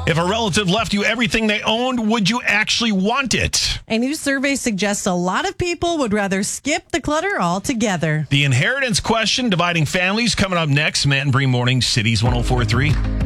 If a relative left you everything they owned, would you actually want it? A new survey suggests a lot of people would rather skip the clutter altogether. The inheritance question dividing families coming up next. Matt and Bree Morning, Cities 104.3.